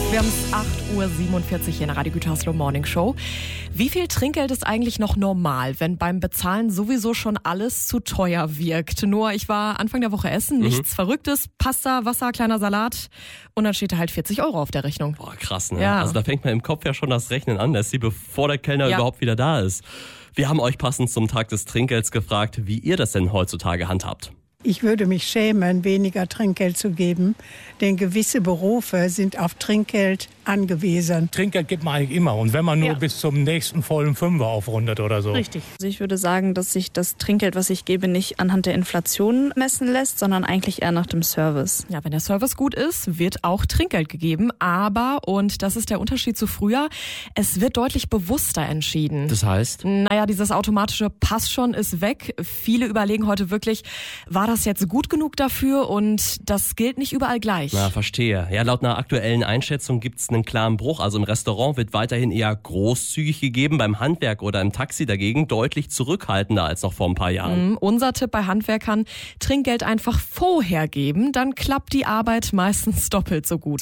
Wir haben es 8.47 Uhr hier in der Radio Gütersloh Morning Show. Wie viel Trinkgeld ist eigentlich noch normal, wenn beim Bezahlen sowieso schon alles zu teuer wirkt? Nur, ich war Anfang der Woche essen, nichts Verrücktes, Pasta, Wasser, kleiner Salat und dann steht da halt 40 € auf der Rechnung. Boah, krass, ne? Ja. Also da fängt man im Kopf ja schon das Rechnen an, bevor der Kellner überhaupt wieder da ist. Wir haben euch passend zum Tag des Trinkgelds gefragt, wie ihr das denn heutzutage handhabt. Ich würde mich schämen, weniger Trinkgeld zu geben, denn gewisse Berufe sind auf Trinkgeld angewiesen. Trinkgeld gibt man eigentlich immer und wenn man nur bis zum nächsten vollen Fünfer aufrundet oder so. Richtig. Also ich würde sagen, dass sich das Trinkgeld, was ich gebe, nicht anhand der Inflation messen lässt, sondern eigentlich eher nach dem Service. Ja, wenn der Service gut ist, wird auch Trinkgeld gegeben. Aber, und das ist der Unterschied zu früher, es wird deutlich bewusster entschieden. Das heißt? Naja, dieses automatische Pass schon ist weg. Viele überlegen heute wirklich, war das jetzt gut genug dafür? Und das gilt nicht überall gleich. Na, verstehe. Ja, laut einer aktuellen Einschätzung gibt's einen klaren Bruch. Also im Restaurant wird weiterhin eher großzügig gegeben, beim Handwerk oder im Taxi dagegen deutlich zurückhaltender als noch vor ein paar Jahren. Unser Tipp bei Handwerkern, Trinkgeld einfach vorher geben, dann klappt die Arbeit meistens doppelt so gut.